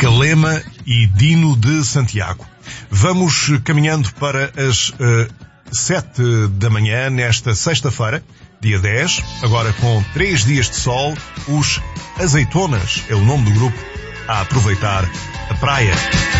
Calema e Dino de Santiago. Vamos caminhando para as 7 da manhã nesta sexta-feira, dia 10, agora com 3 dias de sol, os Azeitonas é o nome do grupo, a aproveitar a praia.